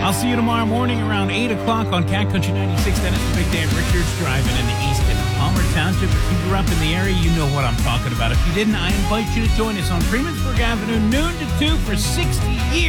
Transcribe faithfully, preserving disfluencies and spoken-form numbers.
I'll see you tomorrow morning around eight o'clock on Cat Country ninety-six. That is the Big Dan Richards driving in the East in Palmer Township. If you grew up in the area, you know what I'm talking about. If you didn't, I invite you to join us on Freemansburg Avenue, noon to two for sixty years.